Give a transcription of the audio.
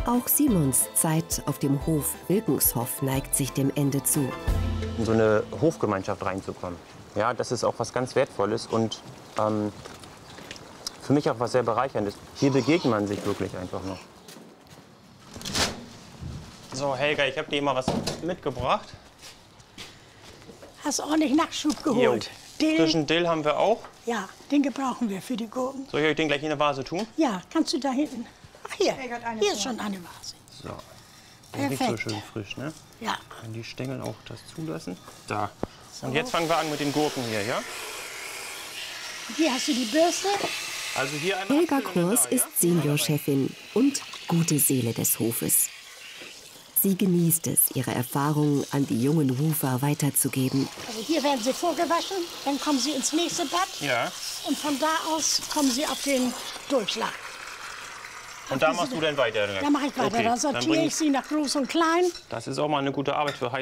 Auch Simons Zeit auf dem Hof Wilkenshoff neigt sich dem Ende zu. In so eine Hofgemeinschaft reinzukommen, ja, das ist auch was ganz Wertvolles und für mich auch was sehr Bereicherndes. Hier begegnet man sich wirklich einfach noch. So, Helga, ich habe dir mal was mitgebracht. Hast ordentlich Nachschub geholt. Dill. Frischen Dill haben wir auch. Ja, den gebrauchen wir für die Gurken. Soll ich euch den gleich in eine Vase tun? Ja, kannst du da hinten. Ach, hier ist schon eine Vase. So. Der riecht so Perfekt. schön frisch, ne? Ja. Wenn die Stängel auch das zulassen. Da. Und jetzt fangen wir an mit den Gurken hier, ja? Hier hast du die Bürste. Also hier einmal Helga abfüllen und Kurs dann da, ja? ist Seniorchefin und gute Seele des Hofes. Sie genießt es, ihre Erfahrungen an die jungen Rufer weiterzugeben. Also hier werden sie vorgewaschen, dann kommen sie ins nächste Bad. Ja. Und von da aus kommen sie auf den Durchschlag. Und da machst du dann weiter? Da mache ich weiter. Okay, Da dann sortiere bring ich sie nach groß und klein. Das ist auch mal eine gute Arbeit für